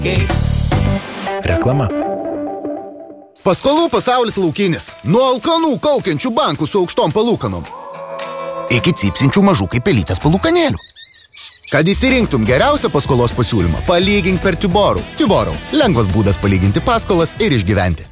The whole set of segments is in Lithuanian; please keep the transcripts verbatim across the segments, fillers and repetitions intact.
Reklama. Paskolų pasaulis laukinis. Nuo alkanų kaukiančių bankų su aukštom palūkanom iki cypsinčių mažų kaip pelytės palūkanėlių. Kad įsirinktum geriausią paskolos pasiūlymą, palygink per Tiborų. Tiborų. Lengvas būdas palyginti paskolas ir išgyventi.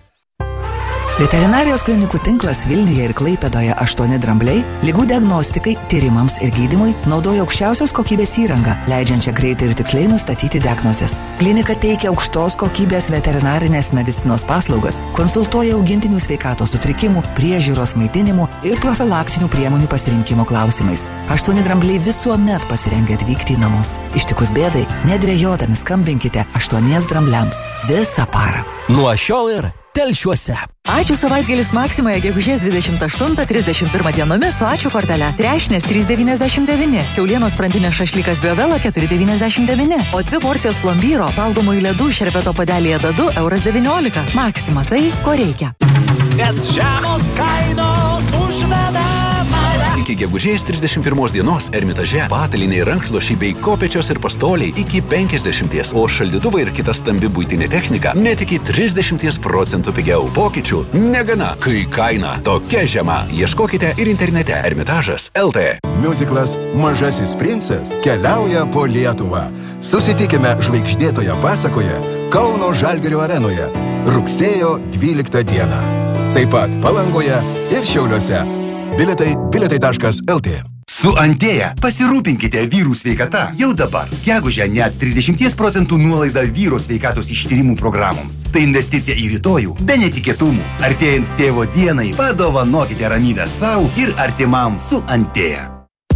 Veterinarijos klinikų tinklas Vilniuje ir Klaipėdoje aštuoni drambliai ligų diagnostikai, tyrimams ir gydymui naudoja aukščiausios kokybės įrangą, leidžiančią greitai ir tiksliai nustatyti diagnozes. Klinika teikia aukštos kokybės veterinarinės medicinos paslaugas, konsultuoja augintinių sveikatos sutrikimų, priežiūros maitinimų ir profilaktinių priemonių pasirinkimo klausimais. Aštuoni drambliai visuomet pasirengę atvykti į namus. Ištikus bėdai, nedvejodami skambinkite aštuoniems drambliams visą parą. Nuo šiol ir Telšiuose. Ačiū savaitgalis Maksimoje gegužės dvidešimt aštuntą trisdešimt pirmą dienomis su ačiū kortele. Trešnės trys devyniasdešimt devyni, kiaulienos sprandinės šašlykas Biovela keturi devyniasdešimt devyni, o dvi porcijos plombyro valgomųjų ledų šerbeto puodelyje dadu euras devyniolika. Maksima, tai ko reikia. Nes žemos kainos užveda mane. Iki gegužės trisdešimt pirmos dienos Ermitaže pataliniai rankšluošiai bei kopėčios ir pastoliai iki penkiasdešimties, o šaldytuvai ir kita stambi buitinė technika net iki trisdešimt procentų pigiau. Pokyčių negana, kai kaina tokia žema. Ieškokite ir internete Ermitažas L T. Miuziklas Mažasis princas keliauja po Lietuvą. Susitikime žvaigždėtoje pasakoje Kauno Žalgirio arenoje rugsėjo dvyliktą dieną. Taip pat Palangoje ir Šiauliuose. Biletai biletai taškas L T. Su Antėja pasirūpinkite vyrų sveikata jau dabar. Gegužę net trisdešimt procentų nuolaida vyro sveikatos ištyrimų programoms. Tai investicija į rytojų be netikėtumų. Artėjant tėvo dienai, padovanokite ramybę savo ir artimam su Antėja.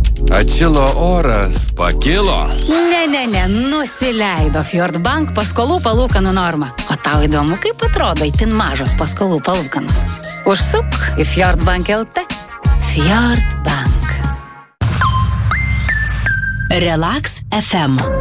Atšilo oras, pakilo. Ne, ne, ne, nusileido Fjordbank paskolų palūkanų normą. O tau įdomu, kaip atrodo itin mažos paskolų palūkanos. Užsuk į Fjordbank L T. Fjordbank. Relax F M.